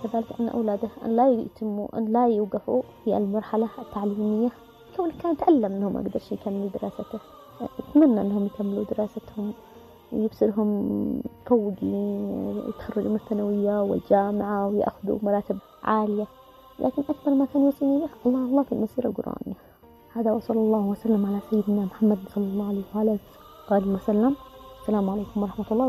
كذلك أن أولاده أن لا يتموا، أن لا يوقفوا في المرحلة التعليمية، كون كان تعلم أنهم ما قدرش يكملوا دراسته. أتمنى أنهم يكملوا دراستهم ويبصرهم فوقين، يتخرجوا من الثانوية والجامعة ويأخذوا مراتب عالية، لكن أكثر ما كان يوصيني به الله الله في المسيرة القرآنية. هذا، وصلى الله وسلم على سيدنا محمد صلى الله عليه وآله وسلم. السلام عليكم ورحمة الله.